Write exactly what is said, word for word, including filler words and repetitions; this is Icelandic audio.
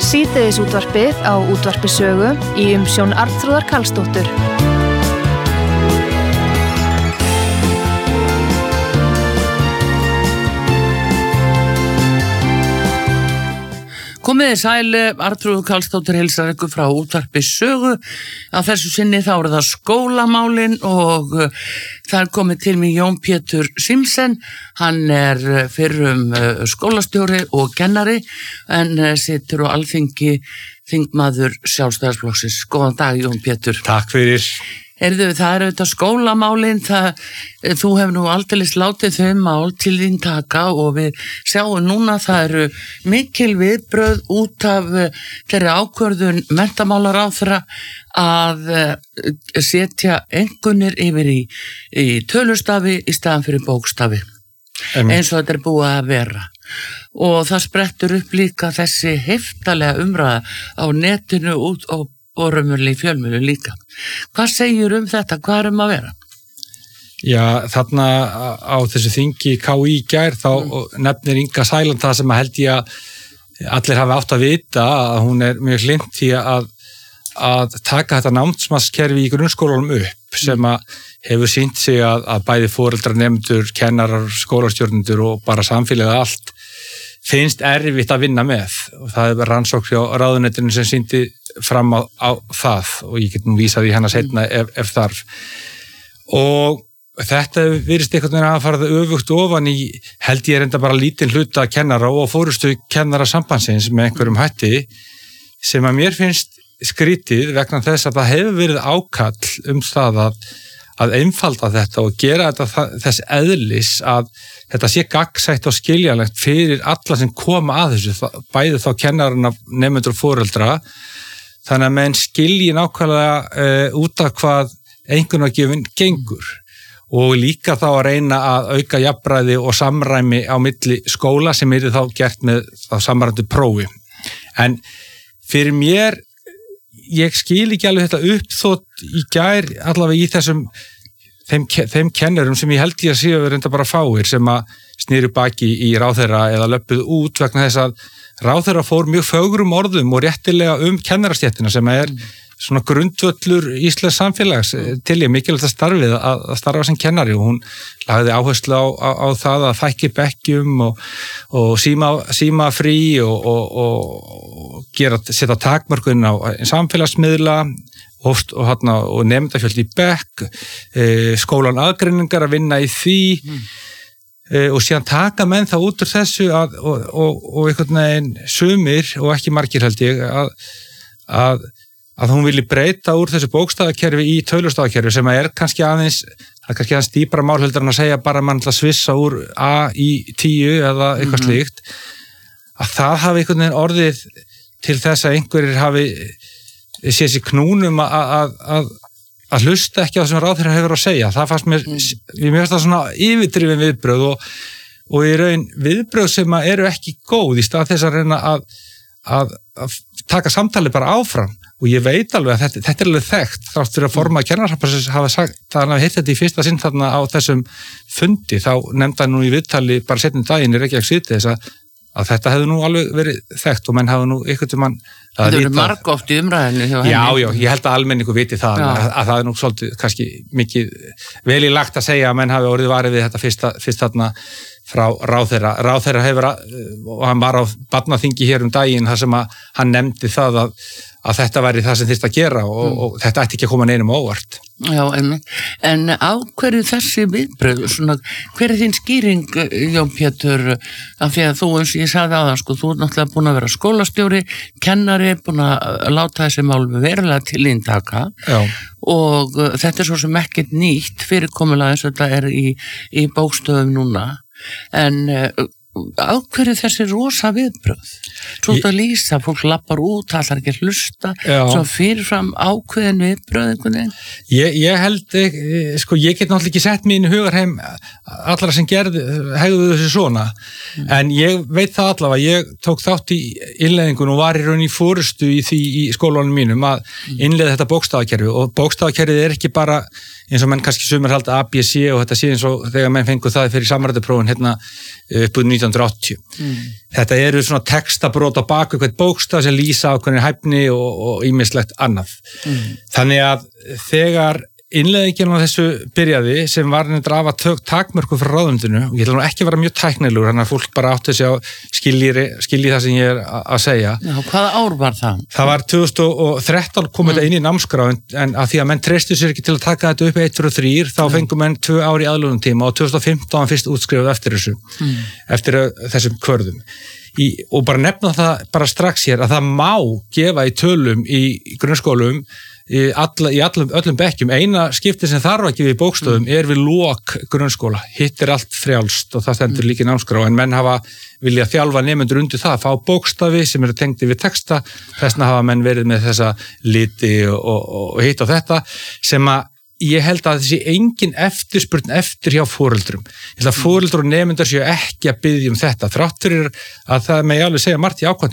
Síðdegisútvarpið á Útvarpi Sögu í umsjón Arnþrúðar Karlsdóttur. Komið þið sæl, Arnþrúður Karlsdóttir heilsar ykkur frá Útvarpi Sögu. Á þessu sinni þá eru það skólamálin og það er komið til mig Jón Pétur Simsen. Hann er fyrrum skólastjóri og kennari en situr á Alþingi þingmaður Sjálfstæðisflokksins. Góðan dag, Jón Pétur. Takk fyrir. Erðu, það eru þetta skólamálin, það, þú hefur nú aldeilis látið þau mál til þín taka og við sjáum núna það eru mikil viðbrögð út af þeirri ákvörðun menntamálaráðherra að setja einkunnir yfir í, í tölustafi í staðan fyrir bókstafi, um. eins og þetta er búið að vera. Og það sprettur upp líka þessi heftalega umræða á netinu út og og raunverulega í fjölmiðlum líka. Hvað segir um þetta? Hvað er um að vera? Já, þarna á þessu þingi K I í gær þá mm. nefnir Inga Sæland það sem að held ég að allir hafi átt að vita að hún er mjög hlynnt því að, að taka þetta námsmatskerfi í grunnskólanum upp sem að hefur sýnt sig að, að bæði foreldrar, nemendur, kennarar, skólastjórnendur og bara samfélagið allt finnst erfitt að vinna með og það er rannsókn hjá ráðuneytinu sem sýndi fram á, á það og ég get nú vísað í hana seinna ef, ef þarf og þetta virðist einhvern veginn að fara öfugt ofan í held ég reynda bara lítinn hluta kennara og fórustu kennara sambandsins með einhverjum hætti sem að mér finnst skrítið vegna þess að það hefur verið ákall um það að, að einfalda þetta og gera þetta þess eðlis að þetta sé gagnsætt og skiljanlegt fyrir alla sem koma að þessu, bæði þá kennarana, nemendur og foreldra, þannig að menn skilji nákvæmlega uh, út af hvað einkunnagjöfin gengur og líka þá að reyna að auka jafnræði og samræmi á milli skóla sem er þá gert með þá samræmdu prófi. En fyrir mér, ég skil ekki alveg þetta uppþótt í gær allavega í þessum Þeim, þeim kennurum sem ég held ég að séu reynda bara fáir sem að snýru baki í ráðherra eða löpuð út vegna þess að ráðherra fór mjög fögrum orðum og réttilega um kennarastéttina sem er svona grundvöllur íslensks samfélags til ég mikilvægt að starfið að, að starfa sem kennari og hún lagði áherslu á, á, á það að fækki bekkjum og, og síma, síma frí og, og, og gera, setja takmörkun á samfélagsmiðla og, og, og nemendafjöld í bekk, e, skólan aðgreiningar að vinna í því mm. e, og síðan taka menn það út úr þessu að, og, og, og einhvern veginn sumir og ekki margir held ég að, að, að hún vilji breyta úr þessu bókstafakerfi í tölustafakerfi sem er kannski aðeins, það er kannski aðeins dýpra mál heldur en að segja bara mann til að svissa úr A í tíu eða eitthvað mm-hmm. slíkt, að það hafi einhvern veginn orðið til þess að einhverjir hafi sé sér knúnum að, að, að, að hlusta ekki á það sem ráðherra hefur að segja. Það fannst mér, mm. mér finnst það svona yfirdrifin viðbröð og, og í raun viðbröð sem eru ekki góð í stað þess að reyna að, að, að taka samtali bara áfram og ég veit alveg að þetta, þetta er alveg þekkt þrátt fyrir að formaður kennararsambandsins hafa sagt, þannig að við heitt þetta í fyrsta sinn þarna á þessum fundi, þá nefnda nú í viðtali bara setjum daginn í Reykjavík síðdegis að að þetta hefði nú alveg verið þekkt og menn hafa nú ykkur til mann Þetta verið margóft í umræðinu hjá henni. Já, já, ég held að almenningu viti það að, að það er nú svolítið kannski mikið vel í lagt að segja að menn hafi orðið varið við þetta fyrst, fyrst þarna frá ráðherra. Ráðherra hefur, og hann var á barnaþingi hér um daginn þar sem að hann nefndi það að, að þetta væri það sem þyrst að gera og, mm. og þetta ætti ekki að koma neinum óvart. Já, en, en á hverju þessi viðbröð, svona, hver er þín skýring, Jón Pétur, af því að þú, eins og ég sagði aðan, sko, þú er náttúrulega búin að vera skólastjóri, kennari, búin að láta þessi mál verulega til íntaka og uh, þetta er svo sem ekkert nýtt fyrirkomulega eins og þetta er í, í bókstöðum núna, en uh, á hverju þessi rosa viðbröð? Svo þetta lýsa, fólk lappar út, allar ekki hlusta, já. Svo fyrirfram ákveðin viðbröð einhvern veginn? Ég, ég held, sko, ég get náttúrulega ekki sett mér inn í hugarheim allara sem gerði, hegðuðu þessu svona, mm. en ég veit það allavega, ég tók þátt í innleiðingun og var í raun í fórustu í því í skólanum mínum að innleiða þetta bókstafakerfi og bókstafakerfið er ekki bara eins og menn kannski sumir halda A, B, C og þetta sé eins og þegar menn fengu það fyrir samræðuprófin hérna upp úr nítján hundruð áttatíu. Mm. Þetta eru svona textabrót á baku eitthvað bókstaf sem lýsa ákveðinni hæfni og ýmislegt annað. Mm. Þannig að þegar innleiðingin á þessu byrjaði sem var nefndir af að tök takmörku frá ráðuneytinu, og ég ætla nú ekki að vera mjög tæknilegur, þannig að fólk bara átti sig á skilji, skilji það sem ég er að segja. Já, hvaða ár var það? Það var tvö þúsund og þrettán kom þetta mm. inn í námskrá, en að því að menn treystu sér ekki til að taka þetta upp eitt, tvö og þrír, þá mm. fengum menn tvö ár í aðlöfnum tíma og tvö þúsund og fimmtán var fyrst útskrifuð eftir þessu, mm. eftir þessum kvörðum. Í, og bara nefna það bara strax hér að það má gefa í tölum í, í grunnskólum í, alla, í allum, öllum bekkjum. Eina skipti sem þarf að gefa í bókstöðum mm. er við lok grunnskóla. Hitt er allt frjálst og það stendur mm. líka í námskrá, en menn hafa viljað þjálfa nemendur undir það, fá bókstafi sem eru tengdi við texta, þessna hafa menn verið með þessa liti og, og, og hitt og þetta sem að ég held að þessi engin eftirspurn eftir hjá foreldrum. Ég held að foreldrar og nemendur séu ekki að biðja um þetta, þrátt fyrir að það með alveg segja margt í ákvæmt